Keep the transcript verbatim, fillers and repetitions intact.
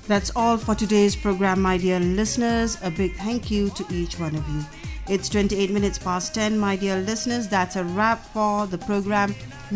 That's all for today's program, my dear listeners. A big thank you to each one of you. It's twenty-eight minutes past ten, my dear listeners. That's a wrap for the program